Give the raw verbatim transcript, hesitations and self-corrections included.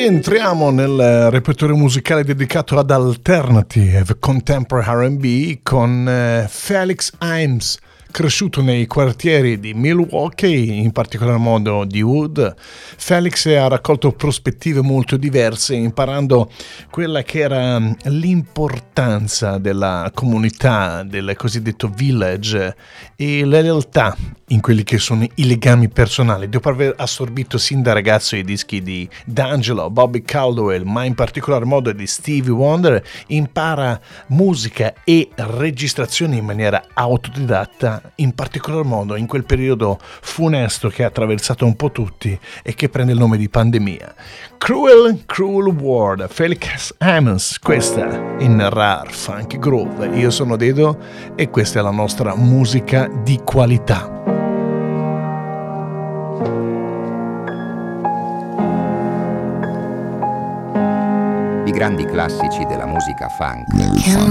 Entriamo nel repertorio musicale dedicato ad alternative contemporary R and B con eh, Felix Ames, cresciuto nei quartieri di Milwaukee, in particolar modo di Wood. Felix ha raccolto prospettive molto diverse, imparando quella che era l'importanza della comunità, del cosiddetto village, e la lealtà in quelli che sono i legami personali. Dopo aver assorbito sin da ragazzo i dischi di D'Angelo, Bobby Caldwell, ma in particolar modo di Stevie Wonder, impara musica e registrazione in maniera autodidatta, in particolar modo in quel periodo funesto che ha attraversato un po' tutti e che prende il nome di pandemia. Cruel, Cruel World, Felix Ames, questa in Rare Funky Groove. Io sono Dedo e questa è la nostra musica di qualità. I grandi classici della musica funk sono